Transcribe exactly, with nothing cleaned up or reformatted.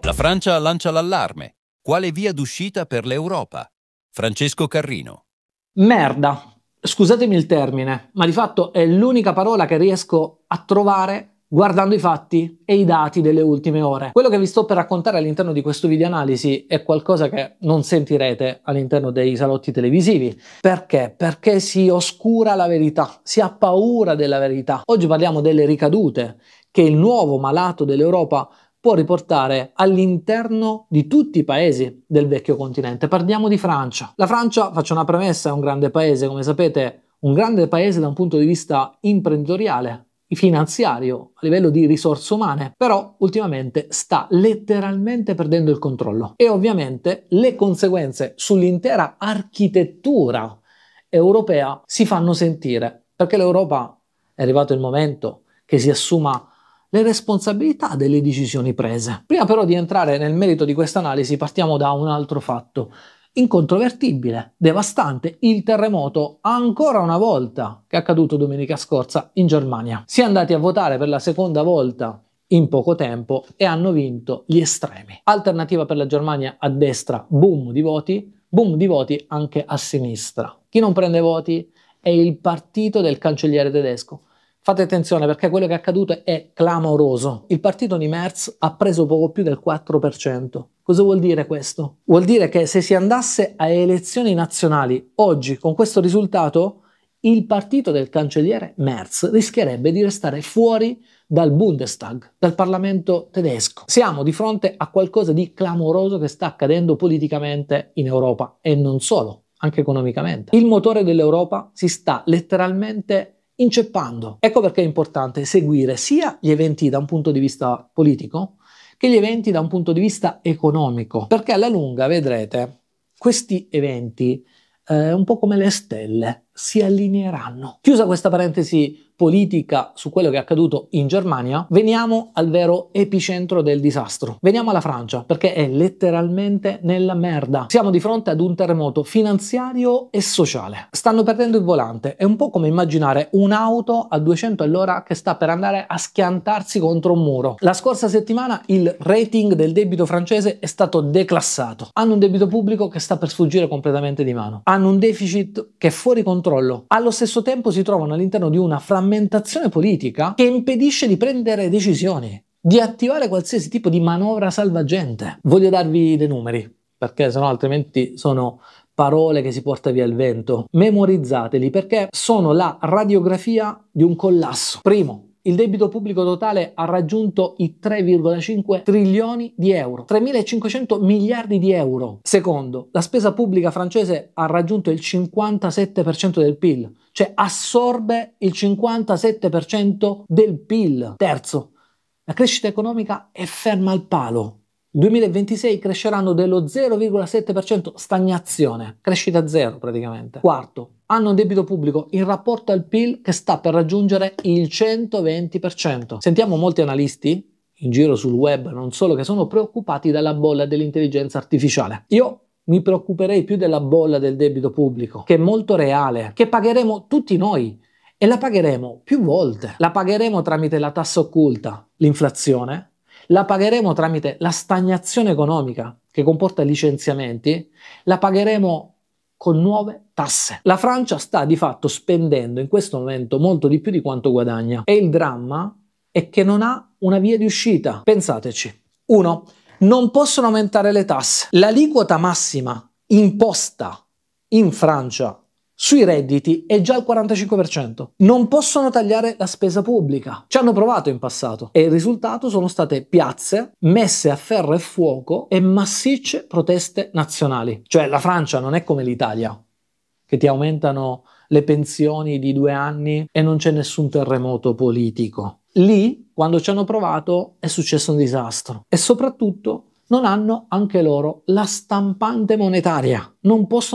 La Francia lancia l'allarme. Quale via d'uscita per l'Europa? Francesco Carrino. Merda. Scusatemi il termine, ma di fatto è l'unica parola che riesco a trovare guardando i fatti e i dati delle ultime ore. Quello che vi sto per raccontare all'interno di questo video analisi è qualcosa che non sentirete all'interno dei salotti televisivi. Perché? Perché si oscura la verità, si ha paura della verità. Oggi parliamo delle ricadute che il nuovo malato dell'Europa può riportare all'interno di tutti i paesi del vecchio continente. Parliamo di Francia. La Francia, faccio una premessa, è un grande paese, come sapete, un grande paese da un punto di vista imprenditoriale, finanziario, a livello di risorse umane, però ultimamente sta letteralmente perdendo il controllo e ovviamente le conseguenze sull'intera architettura europea si fanno sentire, perché l'Europa è arrivato il momento che si assuma le responsabilità delle decisioni prese. Prima però di entrare nel merito di questa analisi partiamo da un altro fatto incontrovertibile, devastante, il terremoto ancora una volta che è accaduto domenica scorsa in Germania. Si è andati a votare per la seconda volta in poco tempo e hanno vinto gli estremi. Alternativa per la Germania a destra, boom di voti, boom di voti anche a sinistra. Chi non prende voti è il partito del cancelliere tedesco. Fate attenzione perché quello che è accaduto è clamoroso. Il partito di Merz ha preso poco più del quattro per cento. Cosa vuol dire questo? Vuol dire che se si andasse a elezioni nazionali oggi con questo risultato, il partito del cancelliere Merz rischierebbe di restare fuori dal Bundestag, dal Parlamento tedesco. Siamo di fronte a qualcosa di clamoroso che sta accadendo politicamente in Europa e non solo, anche economicamente. Il motore dell'Europa si sta letteralmente inceppando. Ecco perché è importante seguire sia gli eventi da un punto di vista politico che gli eventi da un punto di vista economico, perché alla lunga vedrete questi eventi eh, un po' come le stelle si allineeranno. Chiusa questa parentesi politica su quello che è accaduto in Germania, veniamo al vero epicentro del disastro. Veniamo alla Francia, perché è letteralmente nella merda. Siamo di fronte ad un terremoto finanziario e sociale. Stanno perdendo il volante. È un po' come immaginare un'auto a duecento all'ora che sta per andare a schiantarsi contro un muro. La scorsa settimana il rating del debito francese è stato declassato. Hanno un debito pubblico che sta per sfuggire completamente di mano. Hanno un deficit che è fuori controllo. Allo stesso tempo si trovano all'interno di una frammentazione politica che impedisce di prendere decisioni, di attivare qualsiasi tipo di manovra salvagente. Voglio darvi dei numeri, perché sennò altrimenti sono parole che si porta via il vento. Memorizzateli, perché sono la radiografia di un collasso. Primo, il debito pubblico totale ha raggiunto i tre virgola cinque trilioni di euro, tremilacinquecento miliardi di euro. Secondo, la spesa pubblica francese ha raggiunto il cinquantasette per cento del P I L, cioè assorbe il cinquantasette per cento del P I L. Terzo, la crescita economica è ferma al palo. duemilaventisei cresceranno dello zero virgola sette per cento, stagnazione, crescita zero praticamente. Quarto, hanno un debito pubblico in rapporto al P I L che sta per raggiungere il centoventi per cento. Sentiamo molti analisti in giro sul web, non solo, che sono preoccupati dalla bolla dell'intelligenza artificiale. Io mi preoccuperei più della bolla del debito pubblico, che è molto reale, che pagheremo tutti noi e la pagheremo più volte. La pagheremo tramite la tassa occulta, l'inflazione, la pagheremo tramite la stagnazione economica che comporta licenziamenti, la pagheremo con nuove tasse. La Francia sta di fatto spendendo in questo momento molto di più di quanto guadagna e il dramma è che non ha una via di uscita. Pensateci. Uno, non possono aumentare le tasse. L'aliquota massima imposta in Francia sui redditi è già al quarantacinque per cento. Non possono tagliare la spesa pubblica. Ci hanno provato in passato e il risultato sono state piazze messe a ferro e fuoco e massicce proteste nazionali. Cioè la Francia non è come l'Italia, che ti aumentano le pensioni di due anni e non c'è nessun terremoto politico. Lì, quando ci hanno provato, è successo un disastro. E soprattutto non hanno anche loro la stampante monetaria. Non possono